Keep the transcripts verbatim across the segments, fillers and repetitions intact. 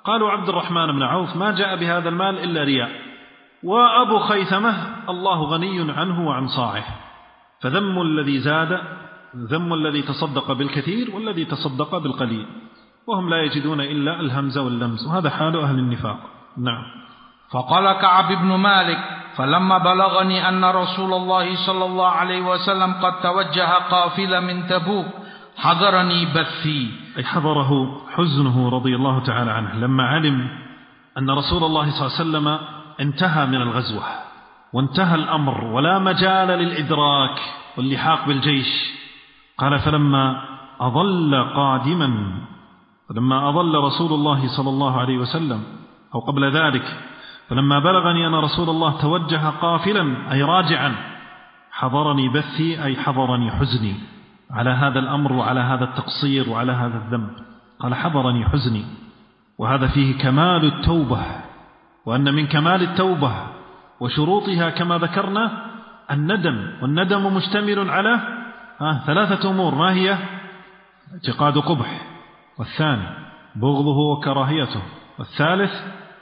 قالوا عبد الرحمن بن عوف ما جاء بهذا المال إلا رياء، وأبو خيثمة الله غني عنه وعن صاعه، فذم الذي زاد ذم الذي تصدق بالكثير والذي تصدق بالقليل، وهم لا يجدون إلا الهمز واللمز، وهذا حال أهل النفاق. نعم. فقال كعب بن مالك: فلما بلغني أن رسول الله صلى الله عليه وسلم قد توجه قافلة من تبوك حضرني بثي، أي حضره حزنه رضي الله تعالى عنه لما علم أن رسول الله صلى الله عليه وسلم انتهى من الغزوة وانتهى الأمر ولا مجال للإدراك واللحاق بالجيش. قال: فلما أظل قادما فلما أظل رسول الله صلى الله عليه وسلم أو قبل ذلك فلما بلغني أن رسول الله توجه قافلا أي راجعا حضرني بثي، أي حضرني حزني على هذا الأمر وعلى هذا التقصير وعلى هذا الذنب. قال: حضرني حزني، وهذا فيه كمال التوبة، وأن من كمال التوبة وشروطها كما ذكرنا الندم، والندم مشتمل على آه ثلاثة أمور. ما هي؟ اعتقاد قبح، والثاني بغضه وكراهيته، والثالث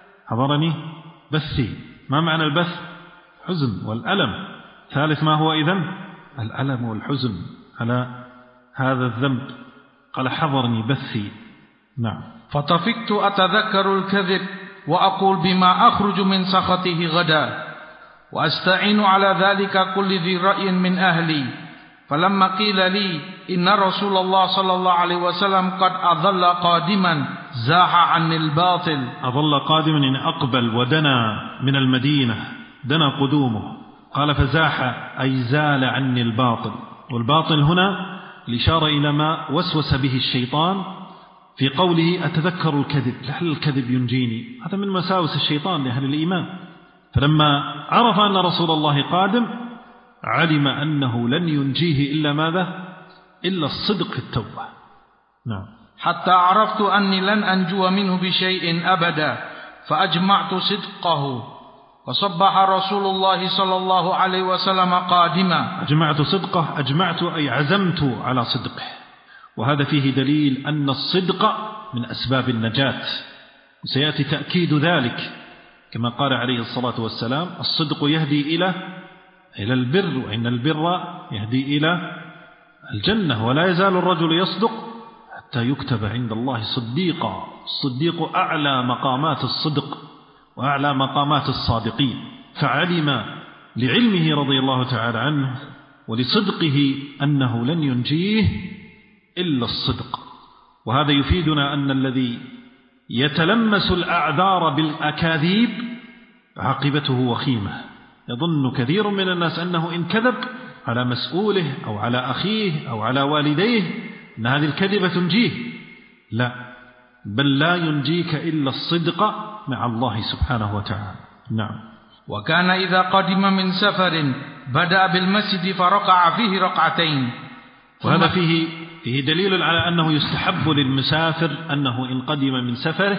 حضرني بثي. ما معنى البث؟ حزن والألم. ثالث ما هو إذن؟ الألم والحزن على هذا الذنب. قال: حضرني بثي. نعم. فطفقت أتذكر الكذب وأقول بما أخرج من سخطه غدا، وأستعين على ذلك كل ذي رأي من أهلي. فلما قيل لي إن رسول الله صلى الله عليه وسلم قد أظل قادما زاح عني الباطل. أظل قادما إن أقبل ودنا من المدينة، دنا قدومه. قال: فزاح أي زال عني الباطل، والباطل هنا الإشارة إلى ما وسوس به الشيطان في قوله أتذكر الكذب، لعل الكذب ينجيني. هذا من مساوس الشيطان لأهل الإيمان. فلما عرف أن رسول الله قادم علم أنه لن ينجيه إلا ماذا؟ إلا الصدق في التوبة. نعم. حتى عرفت أني لن أنجو منه بشيء أبدا، فأجمعت صدقه، وصبح رسول الله صلى الله عليه وسلم قادما. أجمعت صدقه، أجمعت أي عزمت على صدقه، وهذا فيه دليل أن الصدق من أسباب النجاة، وسيأتي تأكيد ذلك كما قال عليه الصلاة والسلام: الصدق يهدي إلى إلى البر، وإن البر يهدي إلى الجنة، ولا يزال الرجل يصدق حتى يكتب عند الله صديقا. الصديق أعلى مقامات الصدق وأعلى مقامات الصادقين، فعلم لعلمه رضي الله تعالى عنه ولصدقه أنه لن ينجيه إلا الصدق. وهذا يفيدنا أن الذي يتلمس الأعذار بالأكاذيب عاقبته وخيمة. يظن كثير من الناس أنه إن كذب على مسؤوله أو على أخيه أو على والديه أن هذه الكذبة تنجيه. لا، بل لا ينجيك إلا الصدق مع الله سبحانه وتعالى. نعم. وكان إذا قدم من سفر بدأ بالمسجد فرقع فيه رقعتين. وهذا فيه فيه دليل على أنه يستحب للمسافر أنه إن قدم من سفره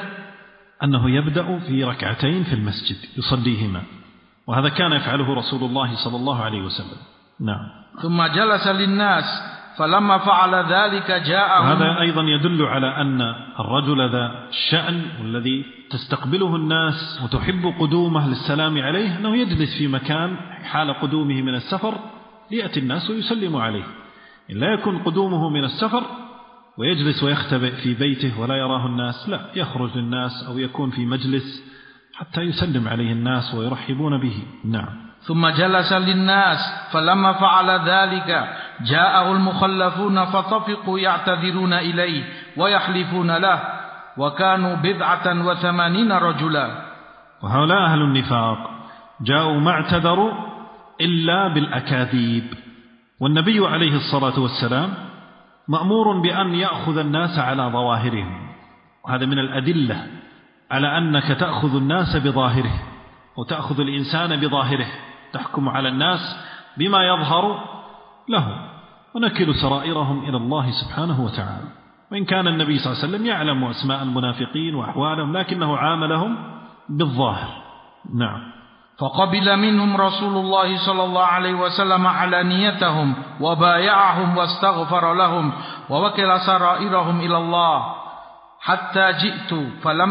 أنه يبدأ في ركعتين في المسجد يصليهما، وهذا كان يفعله رسول الله صلى الله عليه وسلم. نعم. ثم جلس للناس فلما فعل ذلك جاءه. وهذا أيضا يدل على أن الرجل ذا الشأن والذي تستقبله الناس وتحب قدومه للسلام عليه أنه يجلس في مكان حال قدومه من السفر ليأتي الناس ويسلم عليه. إن لا يكون قدومه من السفر ويجلس ويختبئ في بيته ولا يراه الناس، لا، يخرج للناس أو يكون في مجلس حتى يسلم عليه الناس ويرحبون به. نعم. ثم جلس للناس فلما فعل ذلك جاءه المخلفون فطفقوا يعتذرون إليه ويحلفون له، وكانوا بضعة وثمانين رجلا. وهؤلاء أهل النفاق جاءوا ما اعتذروا إلا بالأكاذيب، والنبي عليه الصلاة والسلام مأمور بأن يأخذ الناس على ظواهرهم، وهذا من الأدلة على أنك تأخذ الناس بظاهره وتأخذ الإنسان بظاهره، تحكم على الناس بما يظهر له، ونكل سرائرهم إلى الله سبحانه وتعالى. وإن كان النبي صلى الله عليه وسلم يعلم أسماء المنافقين وأحوالهم لكنه عاملهم بالظاهر. نعم. فقبل منهم رسول الله صلى الله عليه وسلم علانيتهم وبايعهم واستغفر لهم ووكل سرائرهم إلى الله حتى جئت فلم